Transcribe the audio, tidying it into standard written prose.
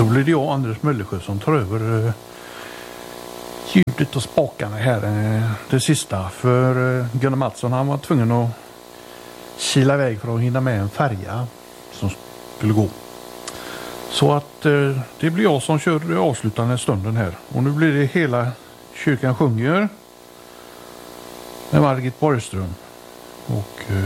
blir det jag, Anders Möllersjö, som tar över ljudet och spakarna här det sista. För Gunnar Mattsson, han var tvungen att kila iväg för att hinna med en färja som skulle gå. Så att det blir jag som kör avslutande stunden här. Och nu blir det Hela kyrkan sjunger med Margit Borgström. Och